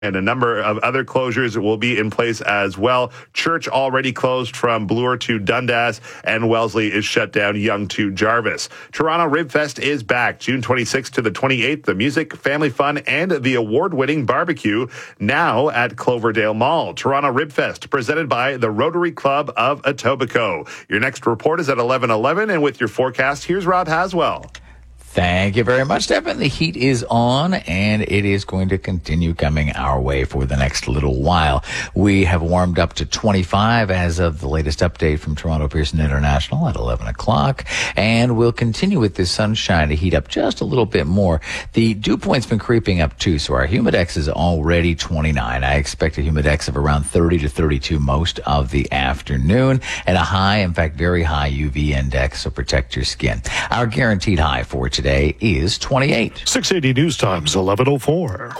And a number of other closures will be in place as well. Church already closed from Bloor to Dundas, and Wellesley is shut down, Yonge to Jarvis. Toronto Ribfest is back June 26th to the 28th. The music, family fun, and the award-winning barbecue now at Cloverdale Mall. Toronto Ribfest, presented by the Rotary Club of Etobicoke. Your next report is at 11:11, and with your forecast, here's Rob Haswell. Thank you very much, Devin. The heat is on, and it is going to continue coming our way for the next little while. We have warmed up to 25 as of the latest update from Toronto Pearson International at 11 o'clock, and we'll continue with this sunshine to heat up just a little bit more. The dew point's been creeping up, too, so our humidex is already 29. I expect a humidex of around 30 to 32 most of the afternoon, and a high, in fact, very high UV index, so protect your skin. Our guaranteed high for today is 28. 680 News Times, 11:04.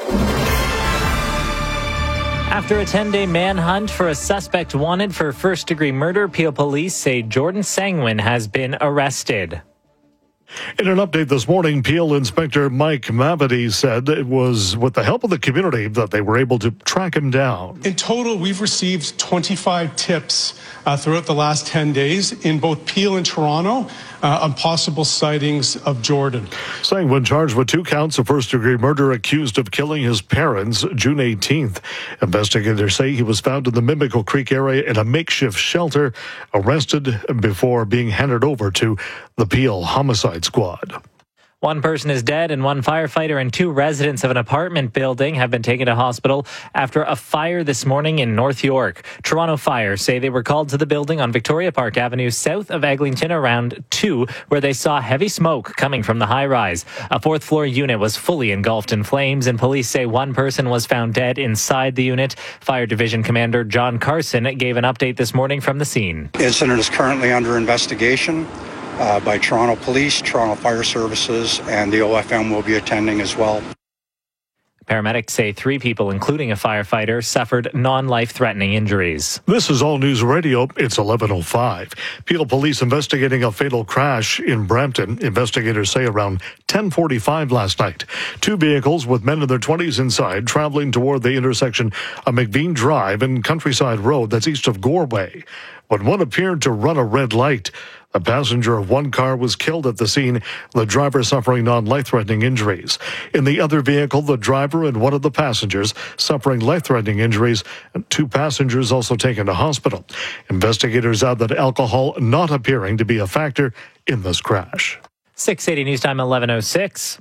After a 10-day manhunt for a suspect wanted for first-degree murder, Peel police say Jordan Sangwin has been arrested. In an update this morning, Peel Inspector Mike Mavety said it was with the help of the community that they were able to track him down. In total, we've received 25 tips throughout the last 10 days in both Peel and Toronto on possible sightings of Jordan. Sangwin charged with 2 counts of first-degree murder, accused of killing his parents June 18th. Investigators say he was found in the Mimico Creek area in a makeshift shelter, arrested before being handed over to the Peel Homicide Squad. One person is dead and one firefighter and 2 residents of an apartment building have been taken to hospital after a fire this morning in North York. Toronto Fire say they were called to the building on Victoria Park Avenue south of Eglinton around 2, where they saw heavy smoke coming from the high-rise. A 4th-floor unit was fully engulfed in flames, and police say one person was found dead inside the unit. Fire Division Commander John Carson gave an update this morning from the scene. The incident is currently under investigation by Toronto Police, Toronto Fire Services, and the OFM will be attending as well. Paramedics say 3 people, including a firefighter, suffered non-life-threatening injuries. This is All News Radio. It's 11:05. Peel police investigating a fatal crash in Brampton. Investigators say around 10:45 last night. 2 vehicles with men in their 20s inside traveling toward the intersection of McVean Drive and Countryside Road, that's east of Goreway, when one appeared to run a red light. A passenger of one car was killed at the scene, the driver suffering non-life-threatening injuries. In the other vehicle, the driver and one of the passengers suffering life-threatening injuries, and 2 passengers also taken to hospital. Investigators add that alcohol not appearing to be a factor in this crash. 680 News Time, 11:06.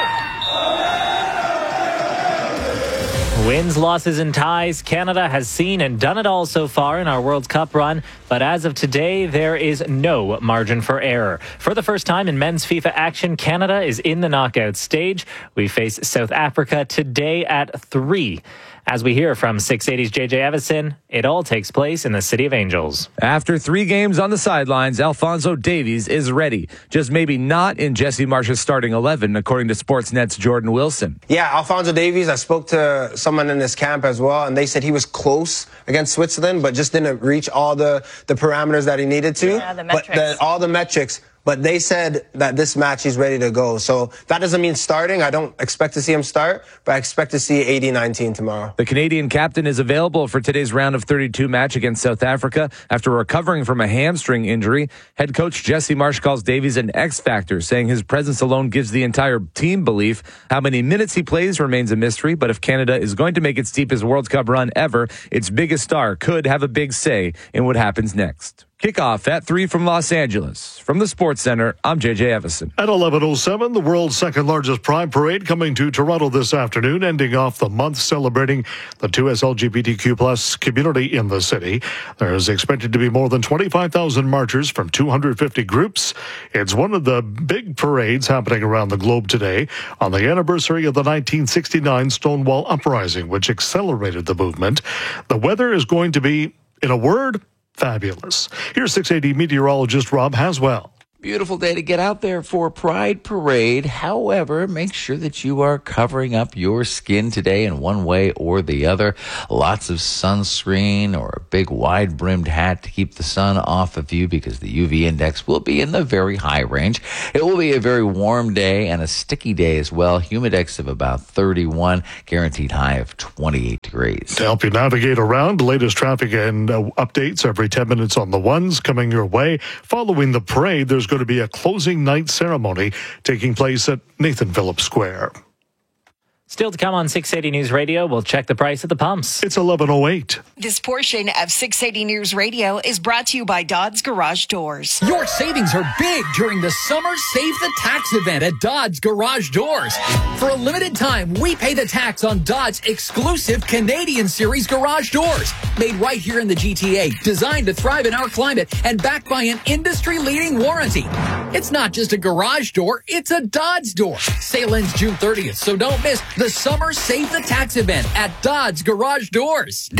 Wins, losses, and ties. Canada has seen and done it all so far in our World Cup run, but as of today, there is no margin for error. For the first time in men's FIFA action, Canada is in the knockout stage. We face South Africa today at 3. As we hear from 680's JJ Evison, it all takes place in the City of Angels. After 3 games on the sidelines, Alphonso Davies is ready. Just maybe not in Jesse Marsh's starting 11, according to Sportsnet's Jordan Wilson. Yeah, Alphonso Davies, I spoke to someone in this camp as well, and they said he was close against Switzerland, but just didn't reach all the parameters that he needed to. Yeah, the metrics. All the metrics. But they said that this match he's ready to go. So that doesn't mean starting. I don't expect to see him start, but I expect to see 80-19 tomorrow. The Canadian captain is available for today's round of 32 match against South Africa after recovering from a hamstring injury. Head coach Jesse Marsh calls Davies an X-factor, saying his presence alone gives the entire team belief. How many minutes he plays remains a mystery, but if Canada is going to make its deepest World Cup run ever, its biggest star could have a big say in what happens next. Kickoff at 3 from Los Angeles. From the Sports Center, I'm JJ Evison. At 11:07, the world's second-largest Pride Parade coming to Toronto this afternoon, ending off the month celebrating the 2S LGBTQ+ community in the city. There is expected to be more than 25,000 marchers from 250 groups. It's one of the big parades happening around the globe today on the anniversary of the 1969 Stonewall Uprising, which accelerated the movement. The weather is going to be, in a word, fabulous. Here's 680 meteorologist Rob Haswell. Beautiful day to get out there for Pride Parade. However, make sure that you are covering up your skin today in one way or the other. Lots of sunscreen or a big wide-brimmed hat to keep the sun off of you because the UV index will be in the very high range. It will be a very warm day and a sticky day as well. Humidex of about 31, guaranteed high of 28 degrees. To help you navigate around, the latest traffic and updates every 10 minutes on the ones coming your way. Following the parade, there's going to be a closing night ceremony taking place at Nathan Phillips Square. Still to come on 680 News Radio, we'll check the price at the pumps. It's 11:08. This portion of 680 News Radio is brought to you by Dodds Garage Doors. Your savings are big during the Summer Save the Tax event at Dodds Garage Doors. For a limited time, we pay the tax on Dodds' exclusive Canadian Series garage doors. Made right here in the GTA, designed to thrive in our climate, and backed by an industry-leading warranty. It's not just a garage door, it's a Dodds door. Sale ends June 30th, so don't miss the Summer Save the Tax event at Dodds Garage Doors.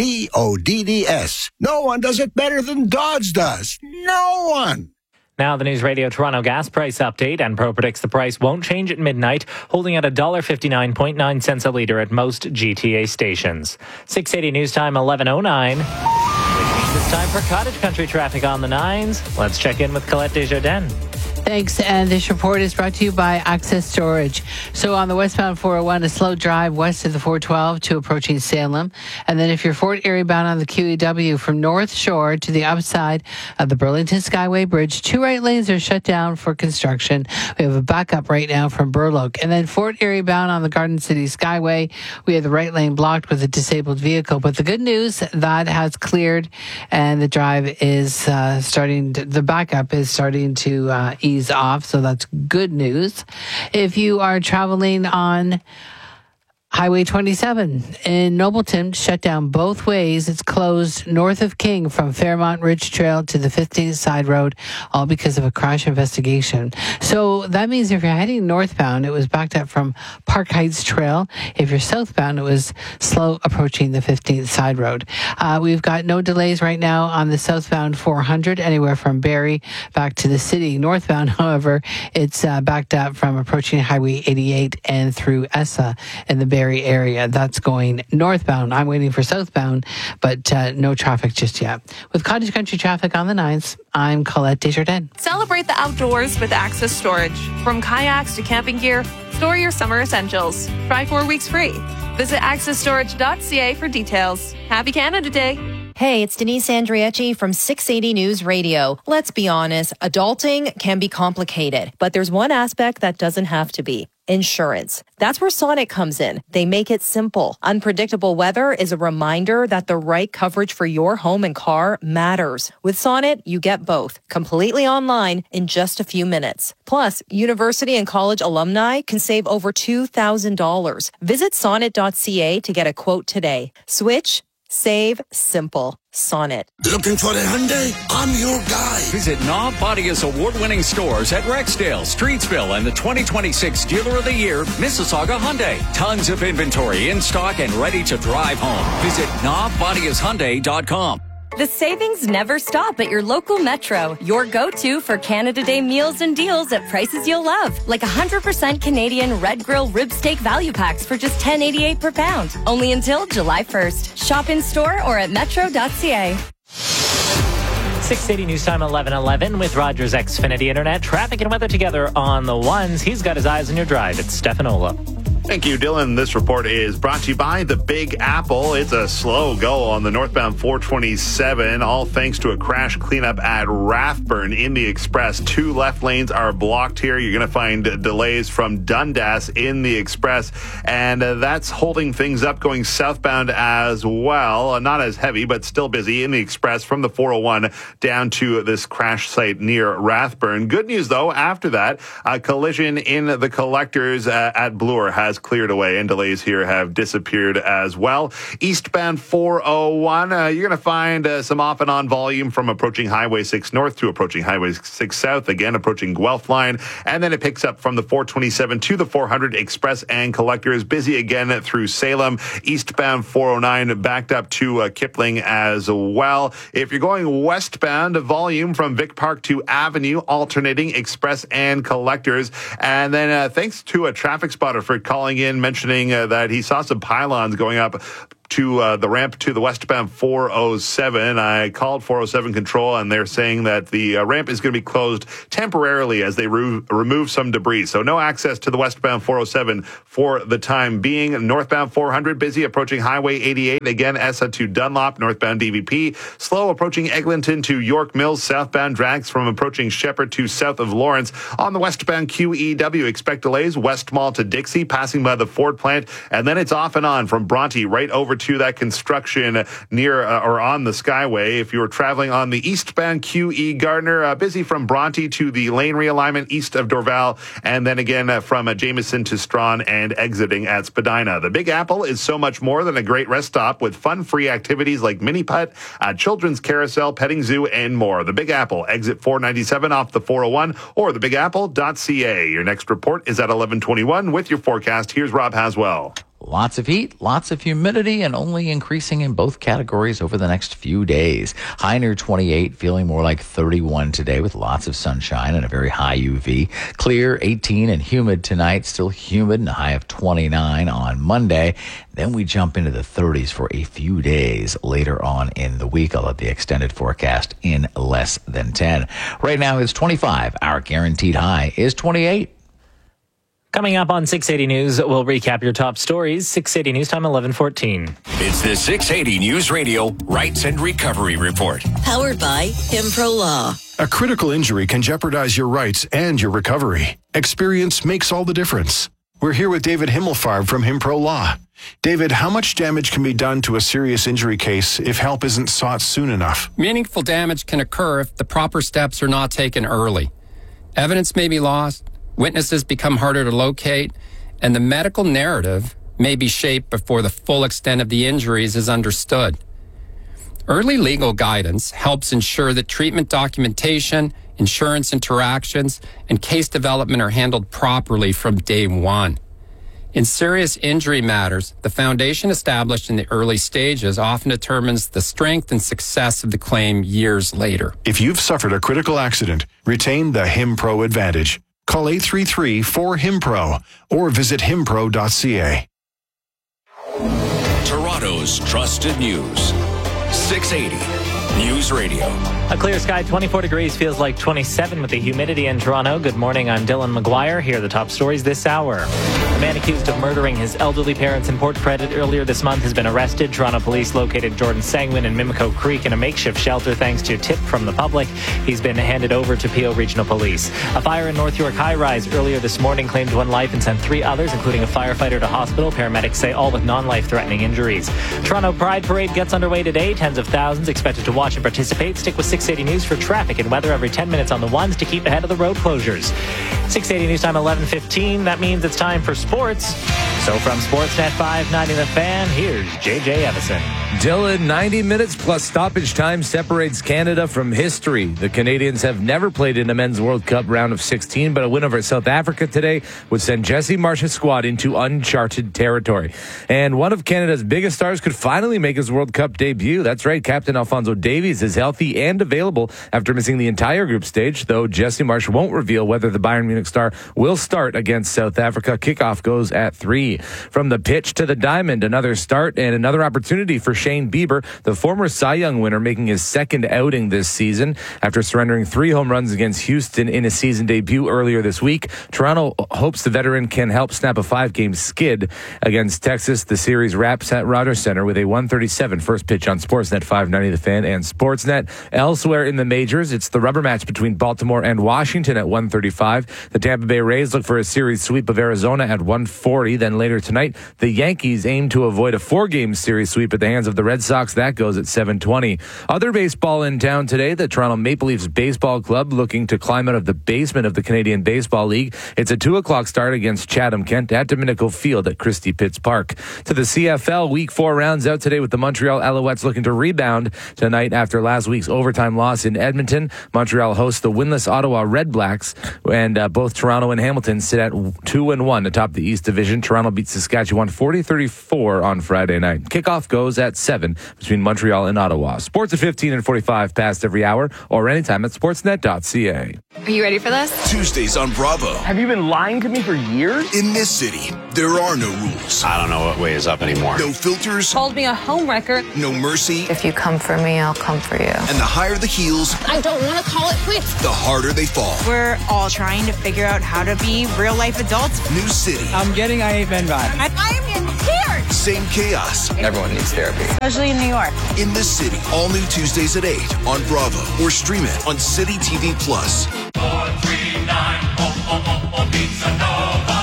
DODDS. No one does it better than Dodds does. No one. Now the News Radio Toronto gas price update. Enpro predicts the price won't change at midnight, holding at $1.59.9 cents a litre at most GTA stations. 680 News Time, 11:09. It's time for Cottage Country traffic on the 9s. Let's check in with Colette Desjardins. Thanks, and this report is brought to you by Access Storage. So on the westbound 401, a slow drive west of the 412 to approaching Salem. And then if you're Fort Erie bound on the QEW from North Shore to the upside of the Burlington Skyway Bridge, 2 right lanes are shut down for construction. We have a backup right now from Burloak. And then Fort Erie bound on the Garden City Skyway, we have the right lane blocked with a disabled vehicle. But the good news, that has cleared and the drive is the backup is starting to ease off, so that's good news. If you are traveling on Highway 27 in Nobleton, shut down both ways. It's closed north of King from Fairmont Ridge Trail to the 15th Side Road, all because of a crash investigation. So that means if you're heading northbound, it was backed up from Park Heights Trail. If you're southbound, it was slow approaching the 15th Side Road. We've got no delays right now on the southbound 400, anywhere from Barrie back to the city. Northbound, however, it's backed up from approaching Highway 88 and through Essa in the Barrie area. That's going northbound. I'm waiting for southbound, but no traffic just yet. With Cottage Country traffic on the 9s, I'm Colette Desjardins. Celebrate the outdoors with Access Storage. From kayaks to camping gear, store your summer essentials. Try 4 weeks free. Visit accessstorage.ca for details. Happy Canada Day. Hey, it's Denise Andriecci from 680 News Radio. Let's be honest, adulting can be complicated, but there's one aspect that doesn't have to be. Insurance. That's where Sonnet comes in. They make it simple. Unpredictable weather is a reminder that the right coverage for your home and car matters. With Sonnet, you get both, completely online in just a few minutes. Plus, university and college alumni can save over $2,000. Visit sonnet.ca to get a quote today. Switch, save, simple. Sonnet. Looking for the Hyundai? I'm your guy. Visit Knob Bodius award-winning stores at Rexdale, Streetsville, and the 2026 Dealer of the Year, Mississauga Hyundai. Tons of inventory in stock and ready to drive home. Visit knobbodiushyundai.com. The savings never stop at your local Metro. Your go-to for Canada Day meals and deals at prices you'll love. Like 100% Canadian Red Grill rib steak value packs for just $10.88 per pound. Only until July 1st. Shop in store or at metro.ca. 680 News Time, 11:11 with Rogers Xfinity Internet. Traffic and weather together on the ones. He's got his eyes on your drive. It's Stefanola. Thank you, Dylan. This report is brought to you by the Big Apple. It's a slow go on the northbound 427, all thanks to a crash cleanup at Rathburn in the Express. 2 left lanes are blocked here. You're going to find delays from Dundas in the Express, and that's holding things up going southbound as well. Not as heavy, but still busy in the Express from the 401 down to this crash site near Rathburn. Good news, though, after that, a collision in the Collectors at Bloor has has cleared away, and delays here have disappeared as well. Eastbound 401, you're going to find some off and on volume from approaching Highway 6 North to approaching Highway 6 South, again approaching Guelph line, and then it picks up from the 427 to the 400 Express and Collectors. Busy again through Salem. Eastbound 409 backed up to Kipling as well. If you're going westbound, volume from Vic Park to Avenue, alternating Express and Collectors. And then thanks to a traffic spotter for calling in, mentioning that he saw some pylons going up to the ramp to the westbound 407. I called 407 control, and they're saying that the ramp is going to be closed temporarily as they remove some debris. So no access to the westbound 407 for the time being. Northbound 400 busy approaching Highway 88. Again, ESSA to Dunlop, northbound DVP. Slow approaching Eglinton to York Mills. Southbound drags from approaching Shepherd to south of Lawrence. On the westbound QEW, expect delays West Mall to Dixie, passing by the Ford plant. And then it's off and on from Bronte right over to that construction near or on the Skyway. If you're traveling on the eastbound QE Gardner, busy from Bronte to the lane realignment east of Dorval, and then again from Jameson to Strawn and exiting at Spadina. The Big Apple is so much more than a great rest stop with fun-free activities like mini putt, children's carousel, petting zoo, and more. The Big Apple, exit 497 off the 401 or thebigapple.ca. Your next report is at 11:21 with your forecast. Here's Rob Haswell. Lots of heat, lots of humidity, and only increasing in both categories over the next few days. High near 28, feeling more like 31 today with lots of sunshine and a very high UV. Clear, 18, and humid tonight. Still humid and a high of 29 on Monday. Then we jump into the 30s for a few days later on in the week. I'll have the extended forecast in less than 10. Right now it's 25. Our guaranteed high is 28. Coming up on 680 News, we'll recap your top stories. 680 News time, 11:14. It's the 680 News Radio Rights and Recovery Report. Powered by Himpro Law. A critical injury can jeopardize your rights and your recovery. Experience makes all the difference. We're here with David Himmelfarb from Himpro Law. David, how much damage can be done to a serious injury case if help isn't sought soon enough? Meaningful damage can occur if the proper steps are not taken early. Evidence may be lost. Witnesses become harder to locate, and the medical narrative may be shaped before the full extent of the injuries is understood. Early legal guidance helps ensure that treatment documentation, insurance interactions, and case development are handled properly from day one. In serious injury matters, the foundation established in the early stages often determines the strength and success of the claim years later. If you've suffered a critical accident, retain the Himpro Advantage. Call 833-4HIMPRO or visit himpro.ca. Toronto's trusted news. 680 News Radio. A clear sky, 24 degrees, feels like 27 with the humidity in Toronto. Good morning, I'm Dylan McGuire. Here are the top stories this hour. A man accused of murdering his elderly parents in Port Credit earlier this month has been arrested. Toronto police located Jordan Sangwin in Mimico Creek in a makeshift shelter thanks to a tip from the public. He's been handed over to Peel Regional Police. A fire in North York high-rise earlier this morning claimed one life and sent 3 others, including a firefighter, to hospital. Paramedics say all with non-life-threatening injuries. Toronto Pride Parade gets underway today. Tens of thousands expected to watch and participate. Stick with 680 News for traffic and weather every 10 minutes on the ones to keep ahead of the road closures. 680 News time, 11:15. That means it's time for sports. So from Sportsnet 590 The Fan, here's JJ Evison. Dylan, 90 minutes plus stoppage time separates Canada from history. The Canadians have never played in a Men's World Cup round of 16, but a win over South Africa today would send Jesse Marsh's squad into uncharted territory. And one of Canada's biggest stars could finally make his World Cup debut. That's right, Captain Alphonso Davies is healthy and available after missing the entire group stage, though Jesse Marsh won't reveal whether the Bayern Munich star will start against South Africa. Kickoff goes at 3. From the pitch to the diamond, another start and another opportunity for Shane Bieber, the former Cy Young winner, making his second outing this season after surrendering 3 home runs against Houston in his season debut earlier this week. Toronto hopes the veteran can help snap a 5-game skid against Texas. The series wraps at Rogers Center with a 1:37 first pitch on Sportsnet 590 The Fan and Sportsnet. Elsewhere in the majors, it's the rubber match between Baltimore and Washington at 1:35. The Tampa Bay Rays look for a series sweep of Arizona at 1:40. Then later tonight, the Yankees aim to avoid a 4-game series sweep at the hands of the Red Sox. That goes at 7:20. Other baseball in town today, the Toronto Maple Leafs Baseball Club looking to climb out of the basement of the Canadian Baseball League. It's a 2:00 start against Chatham-Kent at Dominico Field at Christie Pitts Park. To the CFL, Week 4 rounds out today with the Montreal Alouettes looking to rebound tonight after last week's overtime loss in Edmonton. Montreal hosts the winless Ottawa Red Blacks, and both Toronto and Hamilton sit at 2-1 atop the East Division. Toronto beats Saskatchewan 40-34 on Friday night. Kickoff goes at 7 between Montreal and Ottawa. Sports at 15 and 45 past every hour or anytime at sportsnet.ca. Are you ready for this? Tuesdays on Bravo. Have you been lying to me for years? In this city, there are no rules. I don't know what way is up anymore. No filters. Called me a homewrecker. No mercy. If you come for me, I'll come for you. And the higher the heels, I don't want to call it quits. the harder they fall. We're all trying to figure out how to be real-life adults. New city. I'm getting I Ain't Been vibe. I'm in tears. Same chaos. Everyone needs therapy. Especially in New York. In this city. All new Tuesdays at 8 on Bravo. Or stream it on City TV Plus. 439 Pizza Nova.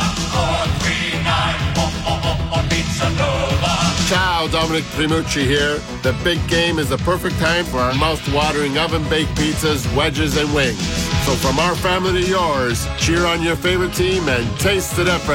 439 Pizza Nova. Ciao, Dominic Primucci here. The big game is the perfect time for our mouth-watering oven-baked pizzas, wedges, and wings. So from our family to yours, cheer on your favorite team and taste the difference.